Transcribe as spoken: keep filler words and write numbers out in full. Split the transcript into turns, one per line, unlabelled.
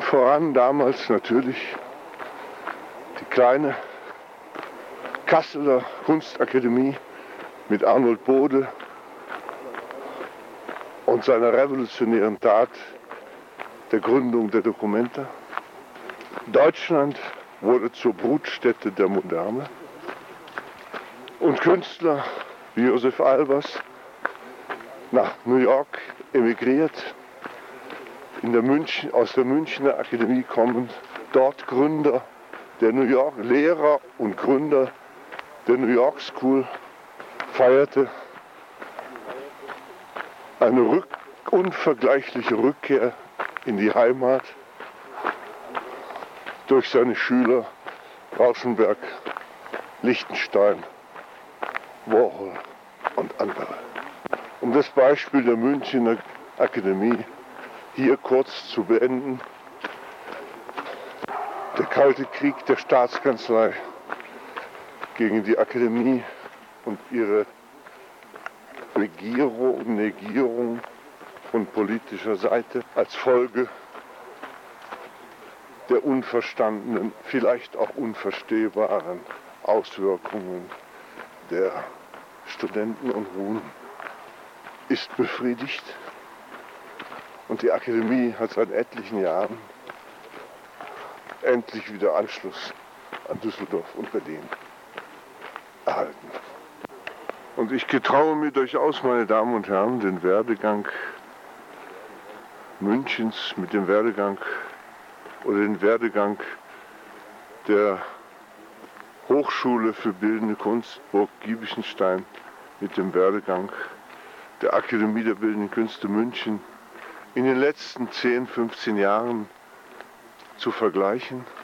Allen voran damals natürlich die kleine Kasseler Kunstakademie mit Arnold Bode und seiner revolutionären Tat der Gründung der Documenta. Deutschland wurde zur Brutstätte der Moderne und Künstler wie Josef Albers nach New York emigriert, in der München, aus der Münchner Akademie kommend, dort Gründer der New York, Lehrer und Gründer der New York School, feierte eine rück, unvergleichliche Rückkehr in die Heimat durch seine Schüler Rauschenberg, Lichtenstein, Warhol und andere. Um das Beispiel der Münchner Akademie hier kurz zu beenden: Der Kalte Krieg der Staatskanzlei gegen die Akademie und ihre Regierung und Negierung von politischer Seite als Folge der unverstandenen, vielleicht auch unverstehbaren Auswirkungen der Studentenunruhen ist befriedigt, und die Akademie hat seit etlichen Jahren endlich wieder Anschluss an Düsseldorf und Berlin erhalten. Und ich getraue mir durchaus, meine Damen und Herren, den Werdegang Münchens mit dem Werdegang oder den Werdegang der Hochschule für Bildende Kunst Burg Giebichenstein mit dem Werdegang der Akademie der Bildenden Künste München in den letzten zehn, fünfzehn Jahren zu vergleichen.